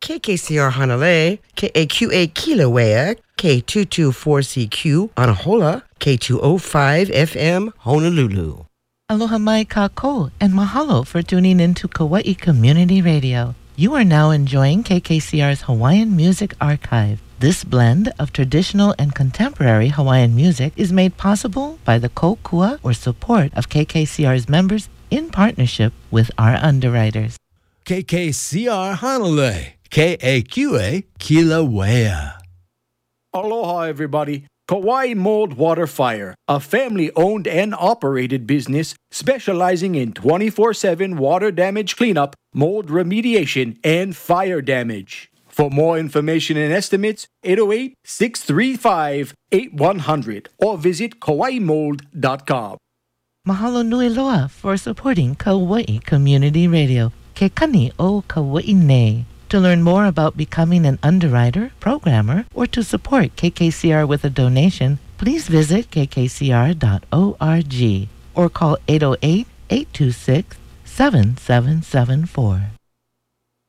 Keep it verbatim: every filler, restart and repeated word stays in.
K K C R Hanalei, K A Q A Kilauea, K two twenty-four C Q Anahola, K two oh five F M Honolulu. Aloha mai kako and mahalo for tuning into Kauai Community Radio. You are now enjoying K K C R's Hawaiian Music Archive. This blend of traditional and contemporary Hawaiian music is made possible by the kokua or support of K K C R's members in partnership with our underwriters. K K C R Hanalei, K A Q A Kilauea. Aloha, everybody. Kauai Mold Water Fire, a family-owned and operated business specializing in twenty-four seven water damage cleanup, mold remediation, and fire damage. For more information and estimates, eight oh eight, six three five, eight one hundred or visit kauai mold dot com. Mahalo nui loa for supporting Kauai Community Radio. Ke kani o Kauai nei. To learn more about becoming an underwriter, programmer, or to support K K C R with a donation, please visit k k c r dot org or call eight oh eight, eight two six, seven seven seven four.